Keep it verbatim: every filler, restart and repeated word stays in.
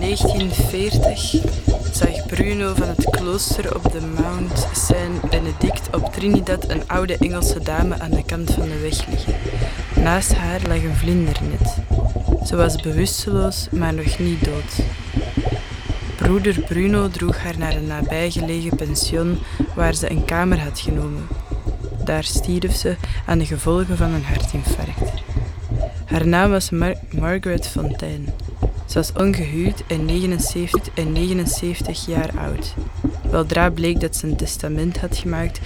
negentien veertig zag Bruno van het klooster op de Mount Saint-Benedict op Trinidad een oude Engelse dame aan de kant van de weg liggen. Naast haar lag een vlindernet. Ze was bewusteloos, maar nog niet dood. Broeder Bruno droeg haar naar een nabijgelegen pension waar ze een kamer had genomen. Daar stierf ze aan de gevolgen van een hartinfarct. Haar naam was Mar- Margaret Fontaine. Ze was ongehuwd en negenenzeventig, en negenenzeventig jaar oud. Weldra bleek dat ze een testament had gemaakt